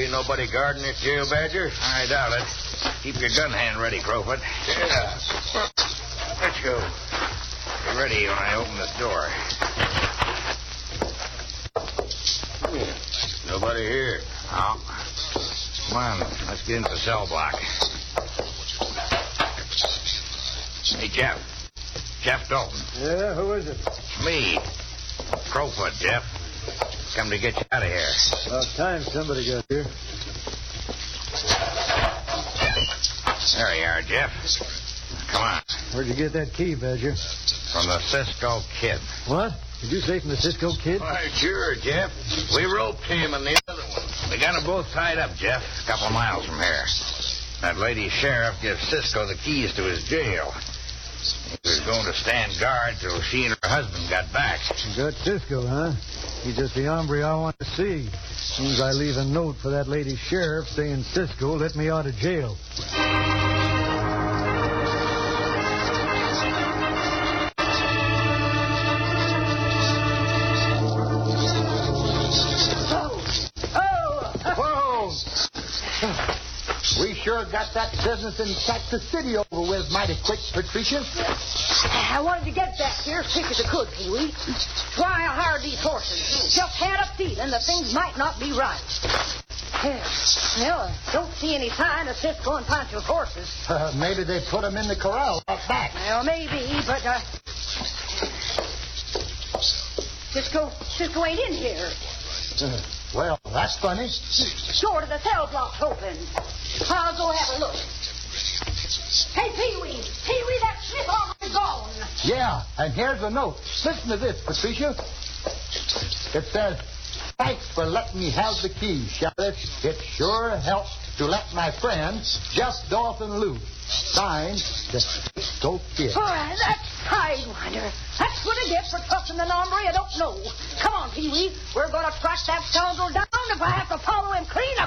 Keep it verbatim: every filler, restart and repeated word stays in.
be nobody guarding this jail, Badger? I doubt it. Keep your gun hand ready, Crowfoot. Yeah. Let's go. Be ready when I open this door. Nobody here. No. Come on, let's get into the cell block. Hey, Jeff. Jeff Dalton. Yeah, who is it? Me. Crowfoot, Jeff. Come to get you out of here. About time somebody got here. There you are, Jeff. Come on. Where'd you get that key, Badger? From the Cisco Kid. What? Did you say from the Cisco Kid? Why, sure, Jeff. We roped him and the other one. We got them both tied up, Jeff. A couple of miles from here. That lady sheriff gives Cisco the keys to his jail. He was going to stand guard till she and her husband got back. You got Cisco, huh? He's just the hombre I want to see. As soon as I leave a note for that lady sheriff saying, Cisco, let me out of jail. We sure got that business in Texas City over with mighty quick, Patricia. I wanted to get back here as quick as I could, Pee-wee. That's why I hired these horses. Just had a feeling that things might not be right. Well, I don't see any sign of Cisco and Pancho's horses. Uh, maybe they put them in the corral out back. Well, maybe, but, uh... Cisco, Cisco ain't in here. Uh, well, that's funny. Door to the cell block's open. I'll go have a look. Hey, Pee-wee! Pee-wee, that Smith armor's gone. Yeah, and here's a note. Listen to this, Patricia. It says, thanks for letting me have the keys, Sheriff. It sure helps to let my friend, Jeff Dalton, loose. Signed, the Cisco Kid. Boy, that sidewinder. That's what I get for trusting an hombre I don't know. Come on, Pee-wee. We're going to track that scoundrel down if I have to follow him clean up.